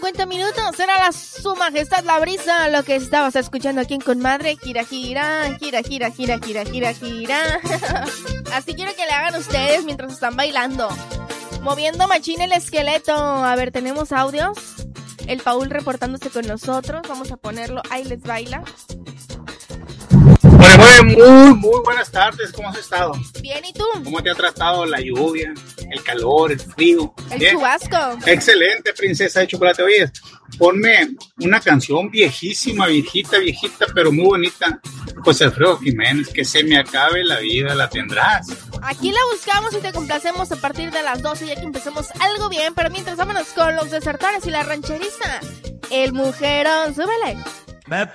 50 minutos. Era su majestad la brisa, lo que estabas escuchando aquí en Conmadre. Gira, gira, gira, gira, gira, gira, gira, gira. Así quiero que le hagan ustedes mientras están bailando. Moviendo machín el esqueleto. A ver, ¿tenemos audios? El Paul reportándose con nosotros. Vamos a ponerlo. Ahí les baila. Muy buenas tardes. ¿Cómo has estado? Bien, ¿y tú? ¿Cómo te ha tratado la lluvia, el calor, el frío? El ¿Bien? chubasco. Excelente, princesa de chocolate. Oye, ponme una canción viejísima, viejita, pero muy bonita. José Alfredo Jiménez, Que se me acabe la vida, la tendrás. Aquí la buscamos y te complacemos a partir de las 12, ya que empecemos algo bien. Pero mientras, vámonos con los desertores y la rancheriza. El mujerón, súbele. Me